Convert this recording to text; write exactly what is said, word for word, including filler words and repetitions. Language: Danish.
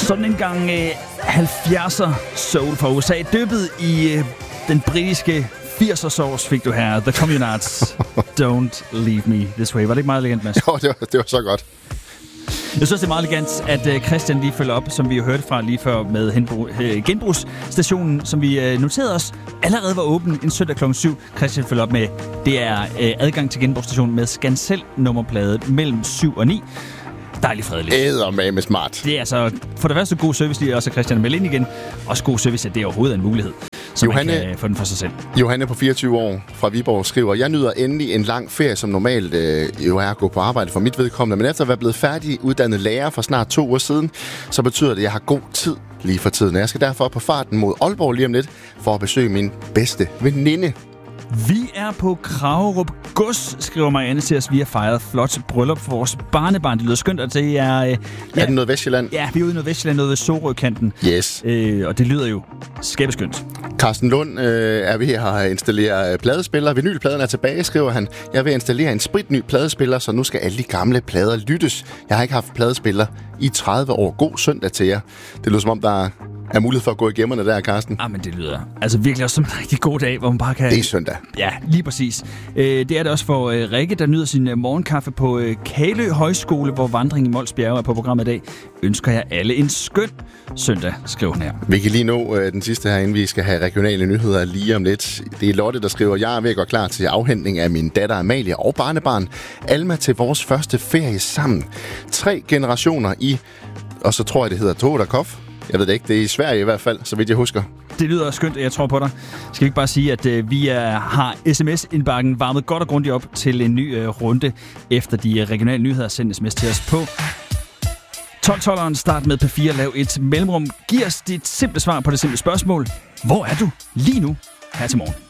Sådan en gang øh, halvfjerdser soul fra U S A, dyppet i øh, den britiske firser sauce, fik du her. The Communards, Don't Leave Me This Way. Var det ikke meget elegant, Mads? Jo, det var, det var så godt. Jeg synes, det er meget elegant, at uh, Christian lige følger op, som vi jo hørte fra lige før med henbrug, uh, genbrugsstationen, som vi uh, noterede os, allerede var åben en søndag klokken syv. Christian følger op med, det er uh, adgang til genbrugsstationen med Scancel nummerplade mellem syv og ni. Dejligt fredeligt. Eddermame smart. Det er altså for det første god service lige også, at Christian melde ind igen. Også god service, at det overhovedet er en mulighed, så Johanne, man kan få den for sig selv. Johanne på fireogtyve år fra Viborg skriver, jeg nyder endelig en lang ferie, som normalt øh, jo er at gå på arbejde for mit vedkommende. Men efter at være blevet færdig uddannet lærer for snart to uger siden, så betyder det, at jeg har god tid lige for tiden. Jeg skal derfor på farten mod Aalborg lige om lidt for at besøge min bedste veninde. Vi er på Kragerup Gods, skriver Marianne til os. Vi har fejret flot bryllup for vores barnebarn. Det lyder skønt, og det er... Øh, ja, er det noget Vestjylland? Ja, vi er ude i noget Vestjylland, noget ved Sorø-kanten. Yes. Øh, og det lyder jo skæbeskønt. Carsten Lund øh, er ved at installere pladespiller. Vinylpladen er tilbage, skriver han. Jeg er ved at installere en spritny pladespiller, så nu skal alle de gamle plader lyttes. Jeg har ikke haft pladespiller i tredive år. God søndag til jer. Det lyder som om, der er mulighed for at gå i gemmerne der, Carsten. Ah, men det lyder altså virkelig også som en rigtig god dag, hvor man bare kan... Det er søndag. Ja, lige præcis. Øh, det er det også for øh, Rikke, der nyder sin øh, morgenkaffe på øh, Kalø Højskole, hvor vandring i Mols Bjerge er på programmet i dag. Ønsker jeg alle en skøn søndag, skriver hun her. Vi kan lige nå øh, den sidste her, inden vi skal have regionale nyheder lige om lidt. Det er Lotte, der skriver, jeg er ved at gå klar til afhentning af min datter Amalie og barnebarn Alma til vores første ferie sammen. Tre generationer i, og så tror jeg, det hedder Togodakov. Jeg ved det ikke, det er i Sverige i hvert fald, så vidt jeg husker. Det lyder skønt, og jeg tror på dig. Skal vi ikke bare sige, at øh, vi er, har sms-indbakken varmet godt og grundigt op til en ny øh, runde, efter de regionale nyheder sendes sms til os på tolv-tolveren. Start med P fire, lav et mellemrum. Giv os dit simple svar på det simple spørgsmål. Hvor er du lige nu her til morgen?